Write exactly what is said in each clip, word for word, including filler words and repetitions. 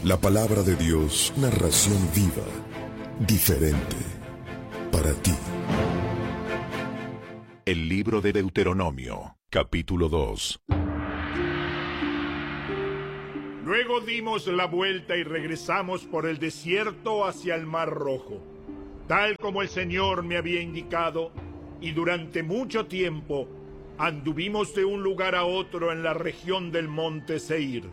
La palabra de Dios, narración viva, diferente, para ti. El libro de Deuteronomio, capítulo dos. Luego dimos la vuelta y regresamos por el desierto hacia el Mar Rojo, tal como el Señor me había indicado, y durante mucho tiempo anduvimos de un lugar a otro en la región del monte Seir.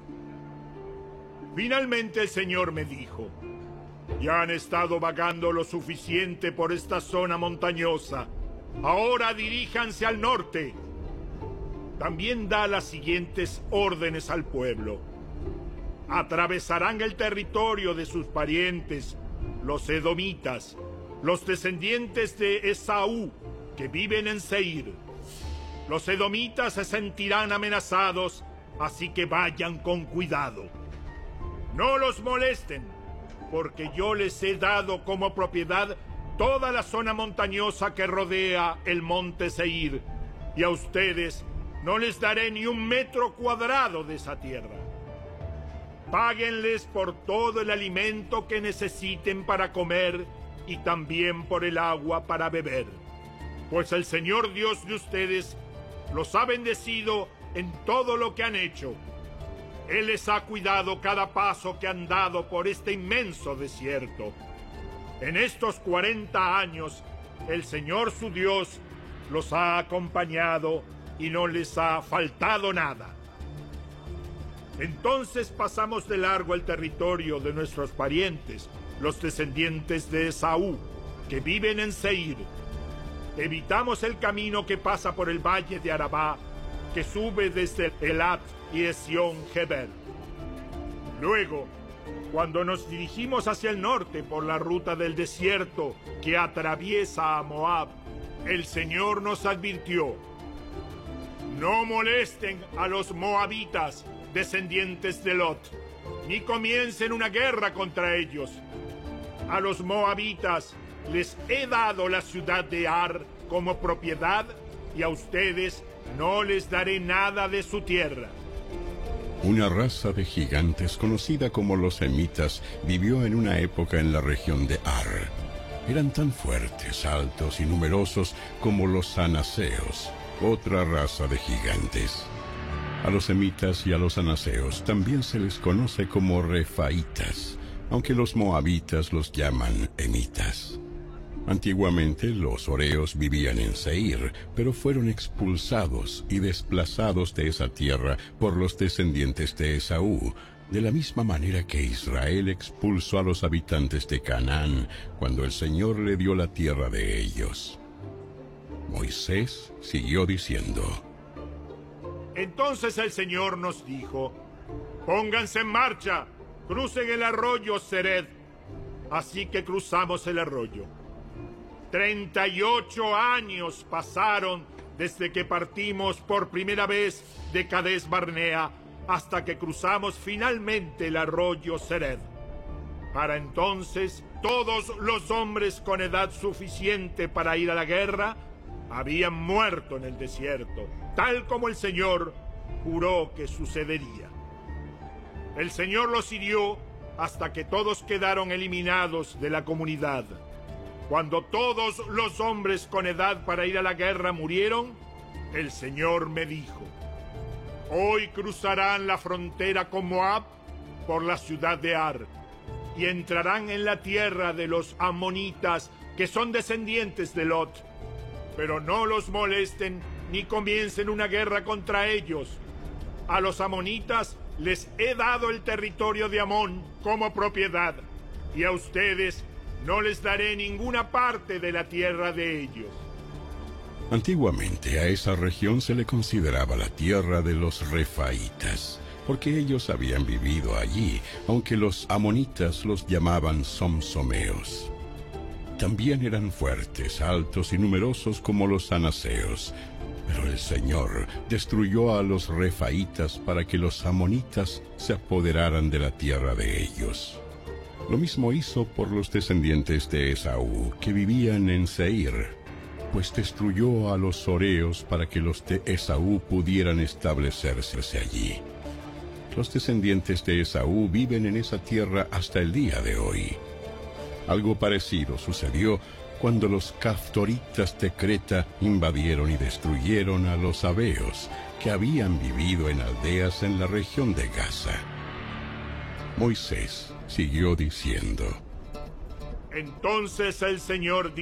Finalmente el Señor me dijo: ya han estado vagando lo suficiente por esta zona montañosa, ahora diríjanse al norte. También da las siguientes órdenes al pueblo: atravesarán el territorio de sus parientes, los edomitas, los descendientes de Esaú, que viven en Seir. Los edomitas se sentirán amenazados, así que vayan con cuidado. No los molesten, porque yo les he dado como propiedad toda la zona montañosa que rodea el monte Seir, y a ustedes no les daré ni un metro cuadrado de esa tierra. Páguenles por todo el alimento que necesiten para comer y también por el agua para beber, pues el Señor Dios de ustedes los ha bendecido en todo lo que han hecho. Él les ha cuidado cada paso que han dado por este inmenso desierto. En estos cuarenta años, el Señor su Dios los ha acompañado y no les ha faltado nada. Entonces pasamos de largo el territorio de nuestros parientes, los descendientes de Esaú, que viven en Seir. Evitamos el camino que pasa por el valle de Arabá, que sube desde Elat y Esión-Geber. Luego, cuando nos dirigimos hacia el norte por la ruta del desierto que atraviesa a Moab, el Señor nos advirtió: no molesten a los moabitas, descendientes de Lot, ni comiencen una guerra contra ellos. A los moabitas les he dado la ciudad de Ar como propiedad, y a ustedes no les daré nada de su tierra. Una raza de gigantes conocida como los semitas vivió en una época en la región de Ar. Eran tan fuertes, altos y numerosos como los anaseos, otra raza de gigantes. A los semitas y a los anaseos también se les conoce como refaitas, aunque los moabitas los llaman emitas. Antiguamente los horeos vivían en Seir, pero fueron expulsados y desplazados de esa tierra por los descendientes de Esaú, de la misma manera que Israel expulsó a los habitantes de Canaán cuando el Señor le dio la tierra de ellos. Moisés siguió diciendo: entonces el Señor nos dijo: pónganse en marcha, crucen el arroyo Sered. Así que cruzamos el arroyo. Treinta y ocho años pasaron desde que partimos por primera vez de Cades Barnea hasta que cruzamos finalmente el arroyo Sered. Para entonces, todos los hombres con edad suficiente para ir a la guerra habían muerto en el desierto, tal como el Señor juró que sucedería. El Señor los hirió hasta que todos quedaron eliminados de la comunidad. Cuando todos los hombres con edad para ir a la guerra murieron, el Señor me dijo: hoy cruzarán la frontera con Moab por la ciudad de Ar y entrarán en la tierra de los amonitas, que son descendientes de Lot. Pero no los molesten ni comiencen una guerra contra ellos. A los amonitas les he dado el territorio de Amón como propiedad, y a ustedes no les daré ninguna parte de la tierra de ellos. Antiguamente a esa región se le consideraba la tierra de los refaitas, porque ellos habían vivido allí, aunque los amonitas los llamaban somsomeos. También eran fuertes, altos y numerosos como los anaseos, pero el Señor destruyó a los refaitas para que los amonitas se apoderaran de la tierra de ellos. Lo mismo hizo por los descendientes de Esaú, que vivían en Seir, pues destruyó a los horeos para que los de Esaú pudieran establecerse allí. Los descendientes de Esaú viven en esa tierra hasta el día de hoy. Algo parecido sucedió cuando los caftoritas de Creta invadieron y destruyeron a los sabeos, que habían vivido en aldeas en la región de Gaza. Moisés siguió diciendo: Entonces el Señor dijo: